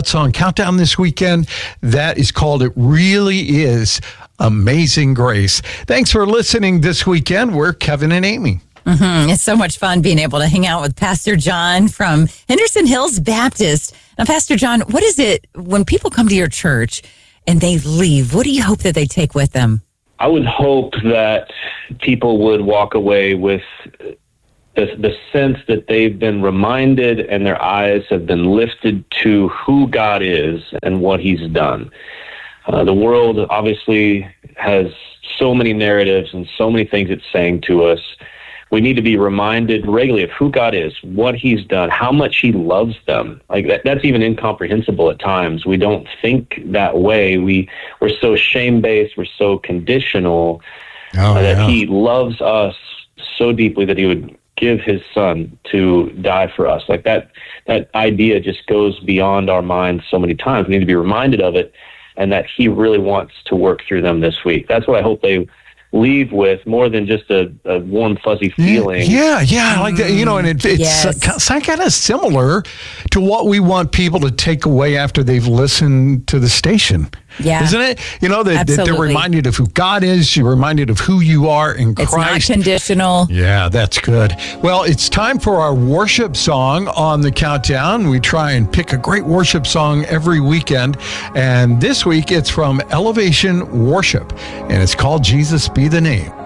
that song countdown this weekend. That is called It Really Is Amazing Grace. Thanks for listening this weekend. We're Kevin and Amy. It's so much fun being able to hang out with Pastor John from Henderson Hills Baptist. Now, Pastor John, what is it when people come to your church and they leave? What do you hope that they take with them? I would hope that people would walk away with the sense that they've been reminded and their eyes have been lifted to who God is and what he's done. The world obviously has so many narratives and so many things it's saying to us. We need to be reminded regularly of who God is, what he's done, how much he loves them. Like that's even incomprehensible at times. We don't think that way. We're so shame-based, we're so conditional that he loves us so deeply that he would give his son to die for us. Like that idea just goes beyond our minds so many times. We need to be reminded of it, and that he really wants to work through them this week. That's what I hope they leave with, more than just a warm, fuzzy feeling. Yeah, like that, and it's kind of similar to what we want people to take away after they've listened to the station. Yeah. Isn't it? They're reminded of who God is. You're reminded of who you are in Christ. It's not conditional. Yeah, that's good. Well, it's time for our worship song on the countdown. We try and pick a great worship song every weekend. And this week it's from Elevation Worship, and it's called Jesus Be the Name.